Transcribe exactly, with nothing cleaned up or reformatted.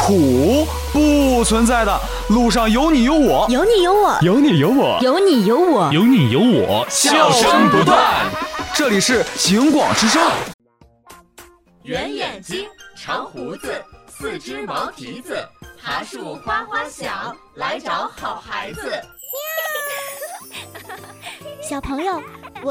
苦不存在的，路上有你有我， 有你有我， 有你有我， 有你有我， 有你有我， 笑声不断。这里是警广之声。 圆眼睛，长胡子，四只毛蹄子，爬树花花响，来找好孩子。 小朋友，